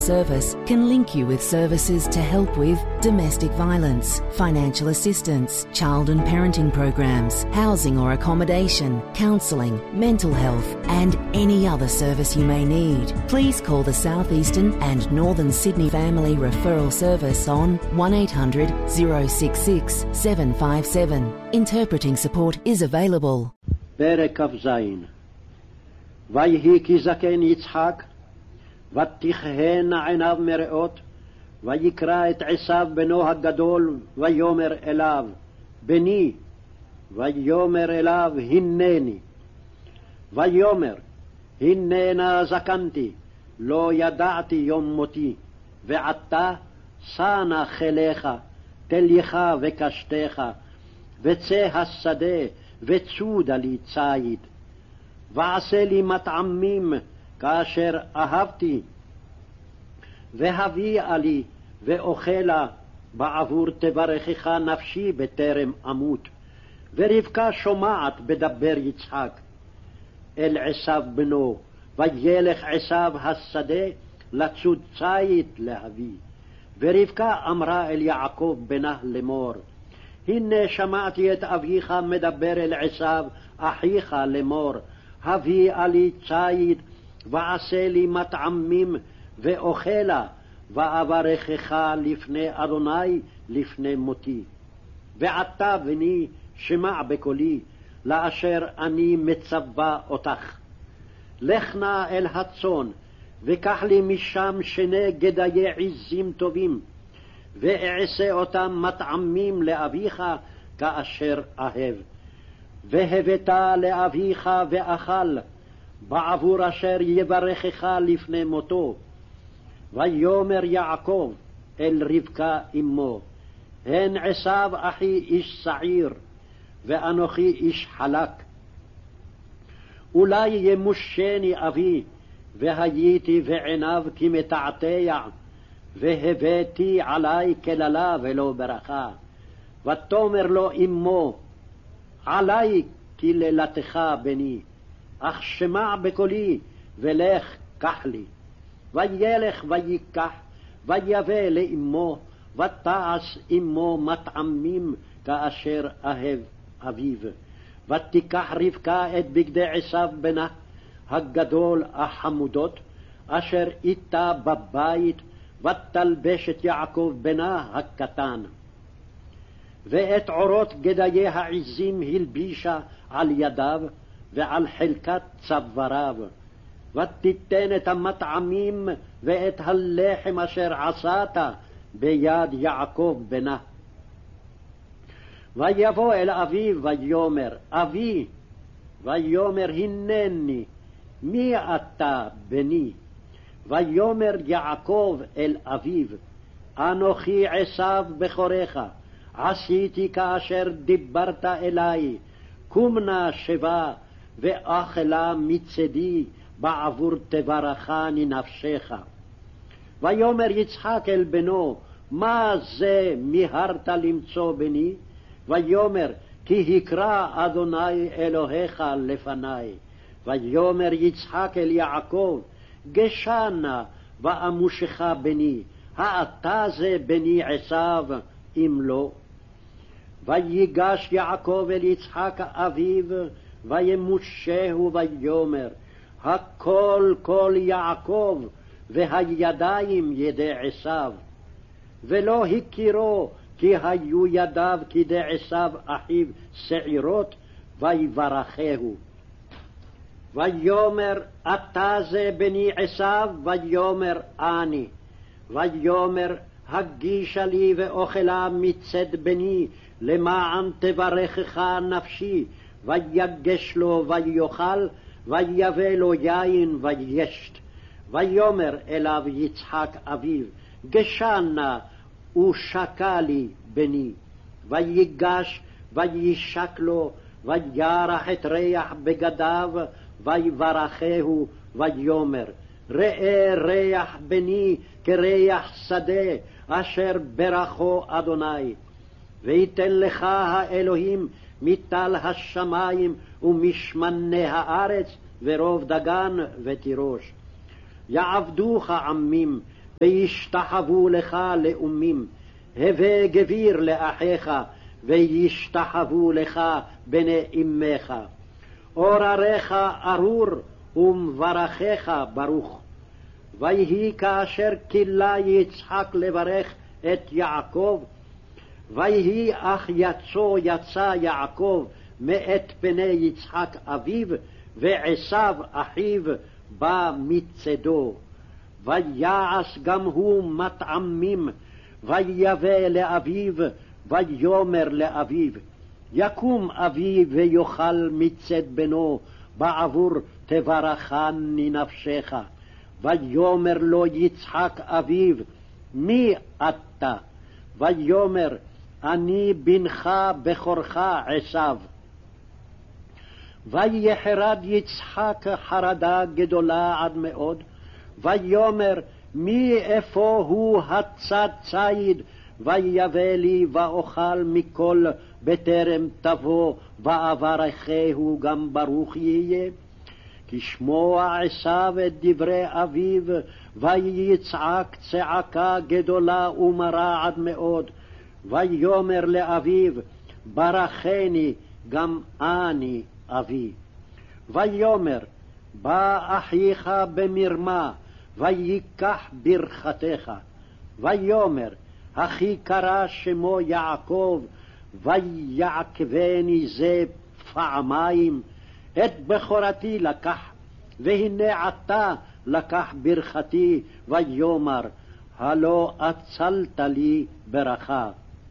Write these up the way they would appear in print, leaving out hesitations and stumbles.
Service can link you with services to help with domestic violence, financial assistance, child and parenting programs, housing or accommodation, counselling, mental health and any other service you may need. Please call the South Eastern and Northern Sydney Family Referral Service on 1800 066 757. Interpreting support is available. פרק כ"ז. ויהי כי זקן יצחק, ותכהנה עיניו מראות, ויקרא את עשיו בנו הגדול, ויאמר אליו, בני, ויאמר אליו, הנני. ויאמר, הננה זקנתי, לא ידעתי יום מותי, ועתה שא נא חיליך, תלייך וקשתך, וצא השדה, וצודה לי ציד. ועשה לי מטעמים, כאשר אהבתי, והביאה לי ואוכלה, בעבור תברכך נפשי בטרם אמות. ורבקה שומעת בדבר יצחק אל עשיו בנו, וילך עשיו השדה לצוד ציד להביא. ורבקה אמרה אל יעקב בנה לאמור, הנה שמעתי את אביך מדבר אל עשיו אחיך לאמור, הביאה לי ציד ועשה לי מטעמים ואוכלה, ואברכך לפני אדוני לפני מותי. ועתה בני שמע בקולי, לאשר אני מצווה אותך. לך נא אל הצאן, וקח לי משם שני גדיי עזים טובים, ואעשה אותם מטעמים לאביך כאשר אהב. והבאת לאביך ואכל, בעבור אשר יברכך לפני מותו. ויאמר יעקב אל רבקה אמו, הן עשיו אחי איש שעיר, ואנוכי איש חלק. אולי ימושני אבי, והייתי בעיניו כמתעתע, והבאתי עלי כללה ולא ברכה. ותאמר לו אמו, עלי קללתך בני, אך שמע בקולי, ולך קח לי. וילך ויקח, ויבא לאמו, ותעש אמו מטעמים כאשר אהב אביו. ותיקח רבקה את בגדי עשיו בנה הגדול החמודות, אשר איתה בבית, ותלבש את יעקב בנה הקטן. ואת עורות גדיי העזים הלבישה על ידיו, ועל חלקת צוואריו. ותיתן את המטעמים ואת הלחם אשר עשת ביד יעקב בנה. ויבוא אל אביו ויאמר, אבי. ויאמר, הנני, מי אתה בני? ויאמר יעקב אל אביו, אנוכי עשיו בכורך, עשיתי כאשר דיברת אלי, קום נא שבה ואכלה מצדי, בעבור תברכני נפשך. ויאמר יצחק אל בנו, מה זה מיהרת למצוא בני? ויאמר, כי הקרא אדוני אלוהיך לפני. ויאמר יצחק אל יעקב, גשה נא ואמושך בני, האתה זה בני עשיו, אם לא. ויגש יעקב אל יצחק אביו, וימושהו ויאמר, הכל כל יעקב, והידיים ידי עשיו. ולא הכירו, כי היו ידיו כדי עשיו אחיו שעירות, ויברכהו. ויאמר, אתה זה בני עשיו? ויאמר, אני. ויאמר, הגישה לי ואוכלה מצד בני, למען תברכך נפשי. ויגש לו ויאכל, ויבא לו יין וישת. ויאמר אליו יצחק אביו, גשה נא ושקה לי בני. ויגש וישק לו, וירח את ריח בגדיו, ויברכהו, ויאמר, ראה ריח בני כריח שדה, אשר ברכו אדוני. ויתן לך האלוהים מטל השמיים ומשמני הארץ, ורוב דגן ותירוש. יעבדוך עמים, וישתחוו לך לאומים, הווה גביר לאחיך, וישתחוו לך בני אמך. אורריך ארור, ומברכך ברוך. ויהי כאשר כילה יצחק לברך את יעקב, ויהי אך יצא יעקב מאת פני יצחק אביו, ועשיו אחיו בא מצדו. ויעש גם הוא מטעמים, ויבא לאביו, ויאמר לאביו, יקום אבי ויאכל מצד בנו, בעבור תברכני נפשך. ויאמר לו יצחק אביו, מי אתה? ויאמר, אני בנך בכורך עשיו. ויחרד יצחק חרדה גדולה עד מאוד, ויאמר, מי איפה הוא הצד ציד, ויבא לי ואוכל מכל בטרם תבוא, ואברכהו גם ברוך יהיה. כשמוע עשיו את דברי אביו, ויצעק צעקה גדולה ומרה עד מאוד. ויאמר לאביו, ברכני גם אני אבי. ויאמר, בא אחיך במרמה, ויקח ברכתך. ויאמר, אחי קרא שמו יעקב, ויעקבני זה פעמיים. את בכורתי לקח, והנה עתה לקח ברכתי. ויאמר, הלא אצלת לי ברכה.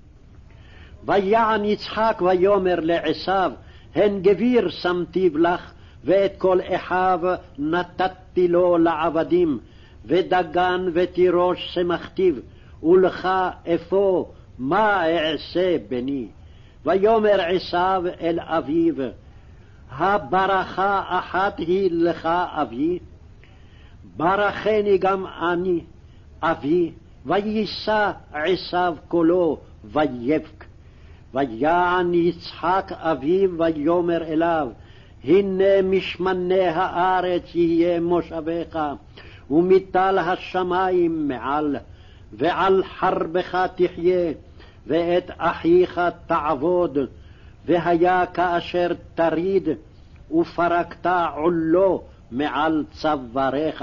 ויען יצחק ויאמר לעשיו, הן גביר שמתיו לך, ואת כל אחיו נתתי לו לעבדים, ודגן ותירוש שמחתיו, ולך אפוא מה אעשה בני? ויאמר עשיו אל אביו, הברכה אחת היא לך אבי, ברכני גם אני אבי. ויישא עשיו קולו ויבק. ויען יצחק אביו ויאמר אליו, הנה משמני הארץ יהיה מושבך, ומטל השמים מעל, ועל חרבך תחיה, ואת אחיך תעבוד. והיה כאשר תריד, ופרקת עולו מעל צוואריך.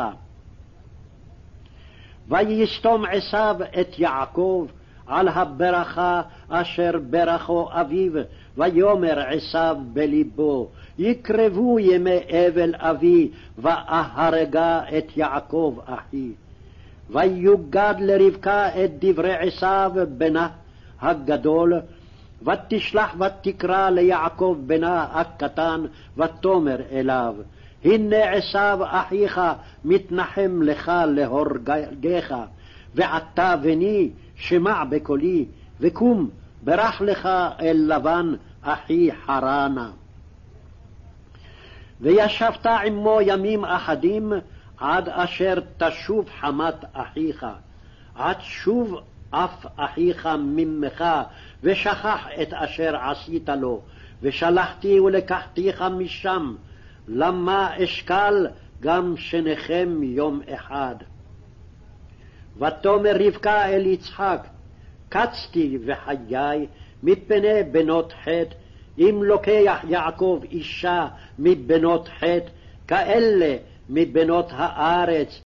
ויסתום עשיו את יעקב על הברכה אשר ברכו אביו. ויאמר עשיו בלבו, יקרבו ימי אבל אבי, ואהרגה את יעקב אחי. ויוגד לרבקה את דברי עשיו בנה הגדול, ותשלח ותקרא ליעקב בנה הקטן, ותאמר אליו, הנה עשיו אחיך מתנחם לך להורגך, ועתה בני שמע בקולי, וקום ברח לך אל לבן אחי חרנה. וישבת עמו ימים אחדים, עד אשר תשוב חמת אחיך, עד שוב אף אחיך ממך, ושכח את אשר עשית לו, ושלחתי ולקחתיך משם, למה אשקל גם שניכם יום אחד. ותאמר רבקה אל יצחק, קצתי וחיי מפני בנות חטא, אם לוקח יעקב אישה מבנות חטא, כאלה מבנות הארץ,